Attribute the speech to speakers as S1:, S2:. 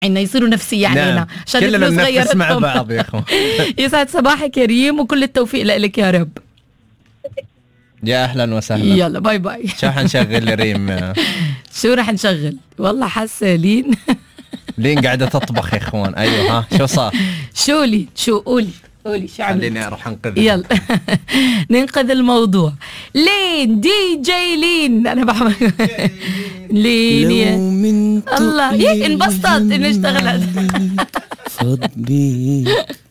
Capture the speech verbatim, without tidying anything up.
S1: إنه يصيروا نفسي يعني
S2: نعم.
S1: هنا عشان
S2: كلنا
S1: صغيرة
S2: ننفس مع بعض يا أخوان.
S1: يسعد صباحك يا ريم وكل التوفيق لك يا رب.
S2: يا أهلا وسهلا.
S1: يلا باي باي.
S2: شو حنشغل ريم؟
S1: شو رح نشغل؟ والله حاسة لين
S2: لين قاعدة تطبخ يا إخوان. أيوة ها شو صار؟
S1: شو لين شو قولي قولي شو عملت؟
S2: خليني أروح أنقذ.
S1: يلا ننقذ الموضوع. لين دي جي لين أنا بعمل لين يا الله هيك انبسطت إنه اشتغلت.
S3: فض بيك